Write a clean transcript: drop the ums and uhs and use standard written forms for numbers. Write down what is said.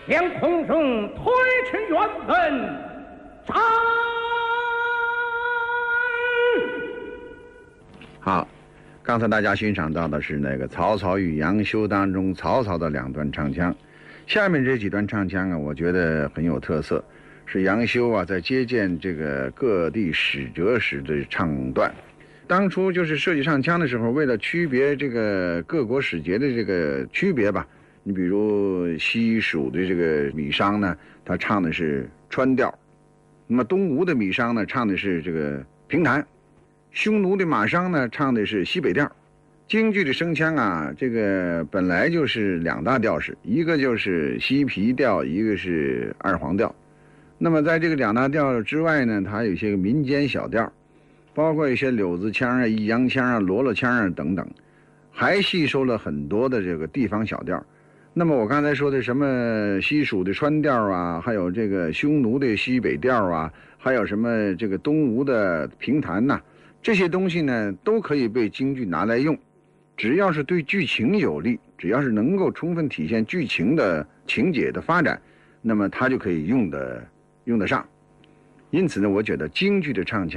将孔圣推去原本，斩！ 好，刚才大家欣赏到的是那个曹操与杨修当中曹操的2段唱腔。下面这几段唱腔啊，我觉得很有特色，是杨修啊在接见这个各地使者时的唱段。当初就是设计唱腔的时候，为了区别这个各国使节的这个区别吧，你比如西蜀的这个米商呢，他唱的是川调；那么东吴的米商呢，唱的是这个平弹；匈奴的马商呢，唱的是西北调。京剧的声腔啊，这个本来就是2大调式，一个就是西皮调，一个是二黄调。那么在这个2大调之外呢，它有一些个民间小调，包括一些柳子腔啊、弋阳腔啊、罗罗腔啊等等，还吸收了很多的这个地方小调。那么我刚才说的什么西蜀的川调啊，还有这个匈奴的西北调啊，还有什么这个东吴的评弹呐，这些东西呢都可以被京剧拿来用。只要是对剧情有利，只要是能够充分体现剧情的情节的发展，那么它就可以用得上。因此呢，我觉得京剧的唱腔